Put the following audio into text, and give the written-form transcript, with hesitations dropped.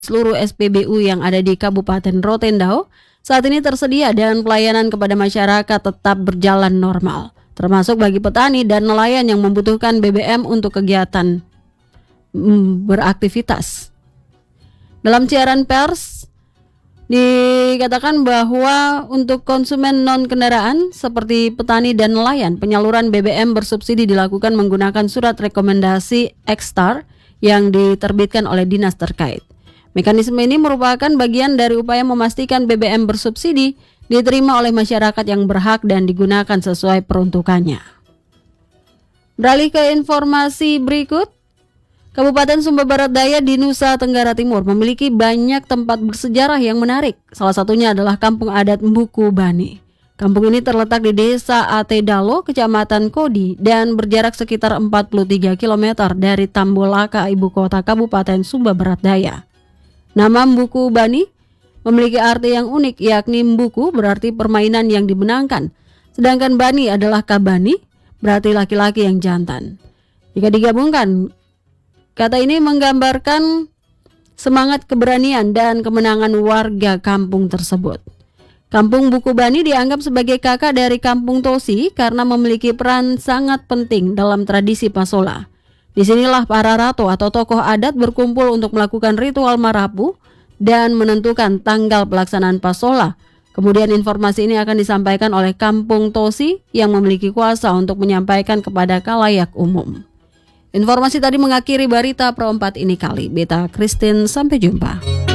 seluruh SPBU yang ada di Kabupaten Rotendao saat ini tersedia dan pelayanan kepada masyarakat tetap berjalan normal, termasuk bagi petani dan nelayan yang membutuhkan BBM untuk kegiatan beraktivitas. Dalam siaran pers dikatakan bahwa untuk konsumen non-kendaraan seperti petani dan nelayan, penyaluran BBM bersubsidi dilakukan menggunakan surat rekomendasi X-Star yang diterbitkan oleh dinas terkait. Mekanisme ini merupakan bagian dari upaya memastikan BBM bersubsidi diterima oleh masyarakat yang berhak dan digunakan sesuai peruntukannya. Beralih ke informasi berikut. Kabupaten Sumba Barat Daya di Nusa Tenggara Timur memiliki banyak tempat bersejarah yang menarik. Salah satunya adalah Kampung Adat Mbuku Bani. Kampung ini terletak di Desa Atedalo, Kecamatan Kodi, dan berjarak sekitar 43 km dari Tambolaka, ibu kota Kabupaten Sumba Barat Daya. Nama Mbuku Bani memiliki arti yang unik, yakni Mbuku berarti permainan yang dimenangkan, sedangkan Bani adalah Kabani, berarti laki-laki yang jantan. Jika digabungkan, kata ini menggambarkan semangat keberanian dan kemenangan warga kampung tersebut. Kampung Mbuku Bani dianggap sebagai kakak dari Kampung Tosi karena memiliki peran sangat penting dalam tradisi Pasola. Disinilah para ratu atau tokoh adat berkumpul untuk melakukan ritual marapu dan menentukan tanggal pelaksanaan Pasola. Kemudian informasi ini akan disampaikan oleh Kampung Tosi yang memiliki kuasa untuk menyampaikan kepada khalayak umum. Informasi tadi mengakhiri Berita Pro 4 ini kali. Beta Christine, sampai jumpa.